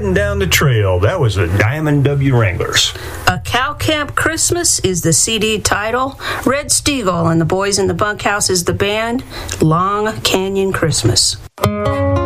heading down the trail. That was the Diamond W Wranglers. A Cow Camp Christmas is the CD title. Red Steagle and the Boys in the Bunkhouse is the band. Long Canyon Christmas.